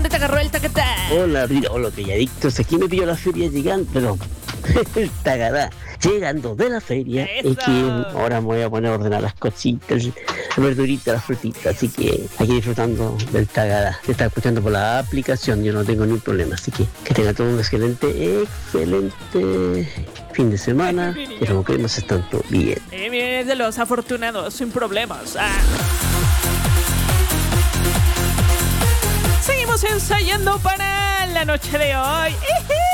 ¿Dónde te agarró el tacatá? Hola, hola, pilladictos. Aquí me pilló la feria llegando, pero el tagadá. Llegando de la feria, ¡Eso! es que ahora me voy a poner a ordenar las cositas, las verduritas, las frutitas, así que aquí disfrutando del tagadá. Te está escuchando por la aplicación, yo no tengo ningún problema, así que tenga todo un excelente fin de semana, que los cremas están todo bien. Es de los afortunados, sin problemas. Seguimos ensayando para la noche de hoy.